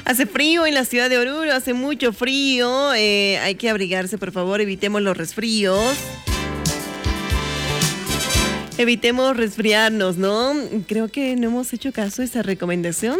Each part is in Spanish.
Hace frío en la ciudad de Oruro, hace mucho frío. Hay que abrigarse, por favor, evitemos los resfríos. Evitemos resfriarnos, ¿no? Creo que no hemos hecho caso a esa recomendación.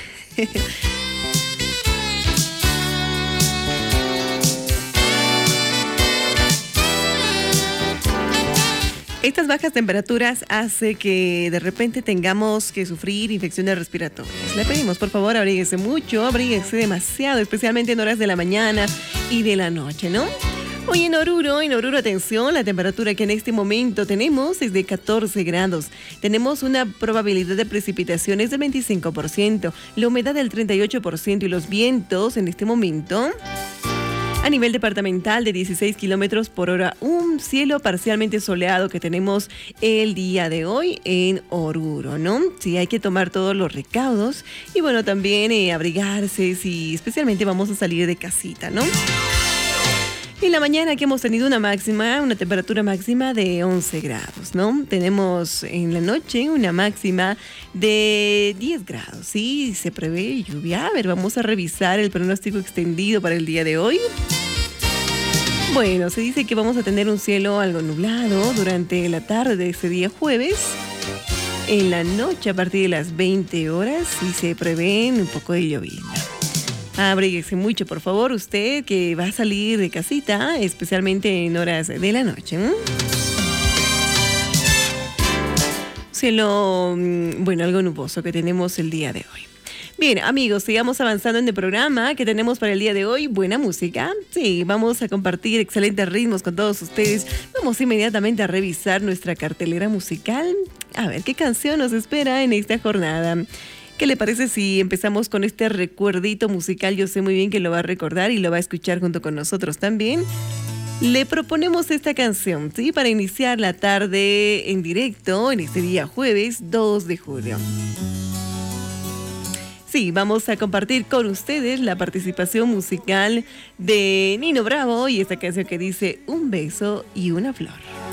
Estas bajas temperaturas hace que de repente tengamos que sufrir infecciones respiratorias. Le pedimos, por favor, abríguese mucho, abríguese demasiado, especialmente en horas de la mañana y de la noche, ¿no? Hoy en Oruro, atención, la temperatura que en este momento tenemos es de 14 grados. Tenemos una probabilidad de precipitaciones del 25%, la humedad del 38% y los vientos en este momento a nivel departamental de 16 kilómetros por hora. Un cielo parcialmente soleado que tenemos el día de hoy en Oruro, ¿no? Sí, hay que tomar todos los recaudos y bueno, también abrigarse si especialmente vamos a salir de casita, ¿no? En la mañana que hemos tenido una temperatura máxima de 11 grados, ¿no? Tenemos en la noche una máxima de 10 grados, ¿sí? Se prevé lluvia. A ver, vamos a revisar el pronóstico extendido para el día de hoy. Bueno, se dice que vamos a tener un cielo algo nublado durante la tarde de ese día jueves. En la noche, a partir de las 20 horas, sí se prevén un poco de llovizna. Abríguese mucho, por favor, usted que va a salir de casita, especialmente en horas de la noche. Cielo, bueno, algo nuboso que tenemos el día de hoy. Bien, amigos, sigamos avanzando en el programa que tenemos para el día de hoy. Buena música. Sí, vamos a compartir excelentes ritmos con todos ustedes. Vamos inmediatamente a revisar nuestra cartelera musical. A ver qué canción nos espera en esta jornada. ¿Qué le parece si empezamos con este recuerdito musical? Yo sé muy bien que lo va a recordar y lo va a escuchar junto con nosotros también. Le proponemos esta canción, ¿sí? Para iniciar la tarde en directo en este día jueves 2 de julio. Sí, vamos a compartir con ustedes la participación musical de Nino Bravo y esta canción que dice Un beso y una flor.